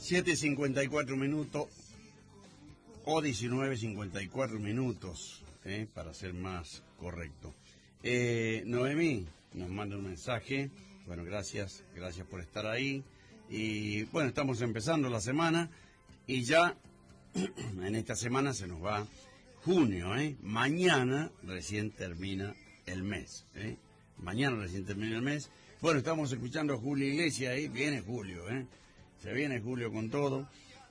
7:54 minutos o 19:54 minutos, para ser más correcto. Noemí nos manda un mensaje. Bueno, gracias por estar ahí. Y bueno, estamos empezando la semana y ya en esta semana se nos va junio, Mañana recién termina el mes, Mañana recién termina el mes. Bueno, estamos escuchando a Julio Iglesias ahí. Viene Julio, Se viene Julio con todo.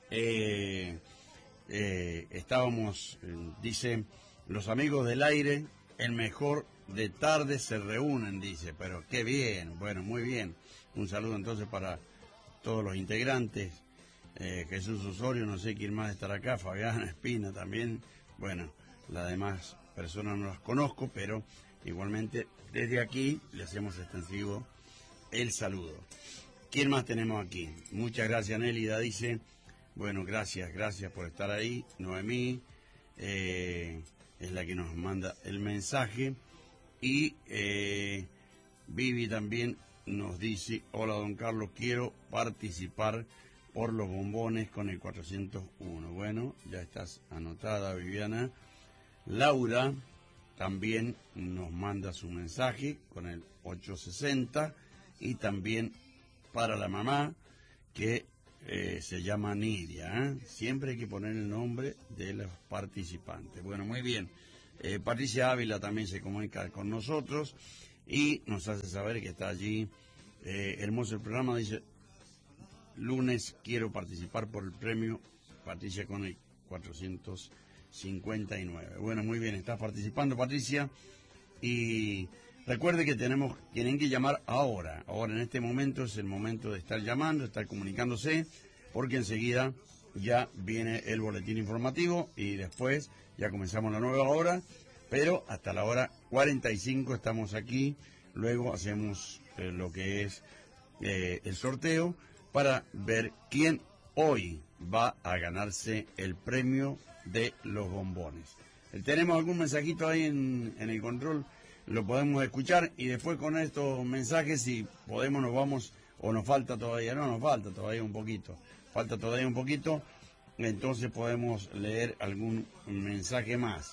Estábamos, dice, los amigos del aire, el mejor de tarde se reúnen, dice. Pero qué bien, bueno, muy bien. Un saludo entonces para todos los integrantes. Jesús Osorio, no sé quién más estará acá, Fabiana Espina también. Bueno, las demás personas no las conozco, pero igualmente desde aquí le hacemos extensivo el saludo. ¿Quién más tenemos aquí? Muchas gracias, Nélida, dice. Bueno, gracias por estar ahí. Noemí es la que nos manda el mensaje. Y Vivi también nos dice: hola, don Carlos, quiero participar por los bombones con el 401. Bueno, ya estás anotada, Viviana. Laura también nos manda su mensaje con el 860, y también para la mamá, que se llama Nidia. Siempre hay que poner el nombre de los participantes. Bueno, muy bien. Patricia Ávila también se comunica con nosotros y nos hace saber que está allí. Hermoso el programa, dice: lunes quiero participar por el premio. Patricia con el 459. Bueno, muy bien, estás participando, Patricia. Y recuerde que tienen que llamar ahora. Ahora, en este momento, es el momento de estar llamando, estar comunicándose, porque enseguida ya viene el boletín informativo y después ya comenzamos la nueva hora. Pero hasta la hora 45 estamos aquí. Luego hacemos lo que es el sorteo para ver quién hoy va a ganarse el premio de los bombones. ¿Tenemos algún mensajito ahí en el control? Lo podemos escuchar y después con estos mensajes, si podemos, nos vamos, o nos falta todavía. No, nos falta todavía un poquito. Entonces podemos leer algún mensaje más.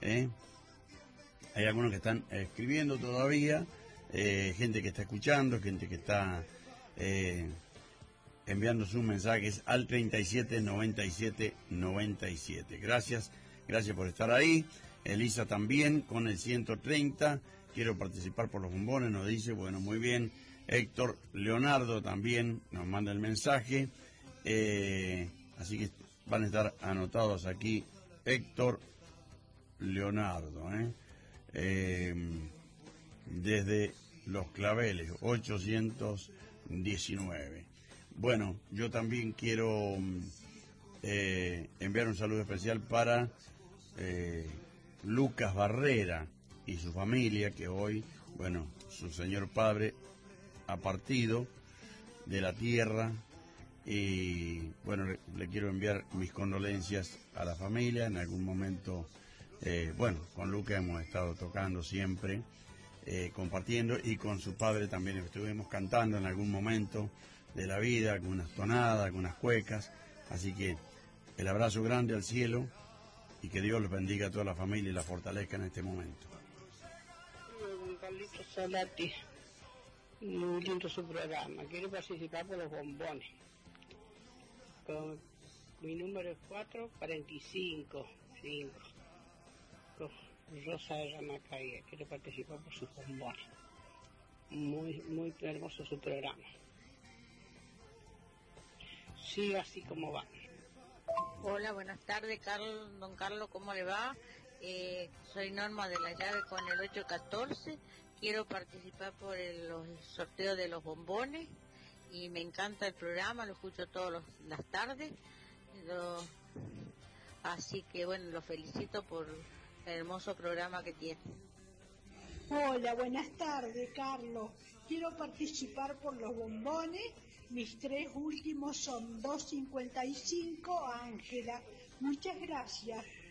Hay algunos que están escribiendo todavía, gente que está escuchando, gente que está enviando sus mensajes al 379797. Gracias por estar ahí. Elisa también con el 130. Quiero participar por los bombones, nos dice. Bueno, muy bien. Héctor Leonardo también nos manda el mensaje. Así que van a estar anotados aquí. Héctor Leonardo, desde Los Claveles, 819. Bueno, yo también quiero enviar un saludo especial para Lucas Barrera y su familia, que hoy, bueno, su señor padre ha partido de la tierra. Y bueno, le quiero enviar mis condolencias a la familia. En algún momento, con Lucas hemos estado tocando siempre, compartiendo, y con su padre también estuvimos cantando en algún momento de la vida, algunas tonadas, algunas cuecas. Así que el abrazo grande al cielo, y que Dios los bendiga a toda la familia y la fortalezca en este momento. Don Carlitos Solati, muy lindo su programa. Quiero participar por los bombones. Mi número es 445. Con Rosa de Ramacaya. Quiero participar por sus bombones. Muy hermoso su programa. Siga así como va. Hola, buenas tardes, don Carlos, ¿cómo le va? Soy Norma de la Llave con el 814. Quiero participar por el sorteo de los bombones y me encanta el programa, lo escucho todas las tardes. Así que bueno, lo felicito por el hermoso programa que tiene. Hola, buenas tardes, Carlos. Quiero participar por los bombones. Mis tres últimos son 255, Ángela. Muchas gracias.